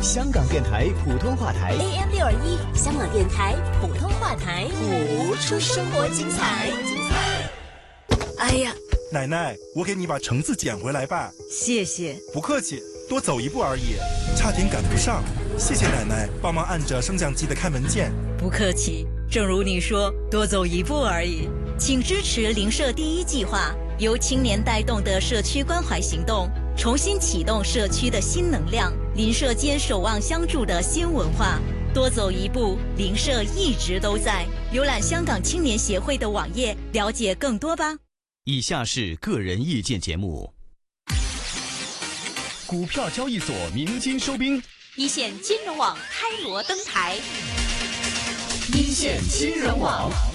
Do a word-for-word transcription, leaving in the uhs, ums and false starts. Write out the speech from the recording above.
香港电台普通话台 A M 六二一，香港电台普通话台， 活出生活精彩。 哎呀， 奶奶，我给你把橙子捡回来吧。 谢谢。 不客气，多走一步而已，差点赶不上。谢谢奶奶帮忙按着升降机的开门键。 不客气，正如你说，多走一步而已。请支持邻舍第一计划，由青年带动的社区关怀行动，重新启动社区的新能量，邻舍间守望相助的新文化。多走一步，邻舍一直都在。浏览香港青年协会的网页，了解更多吧。 以下是个人意见节目。股票交易所鸣金收兵， 一线金融网开锣登台， 一线金融网。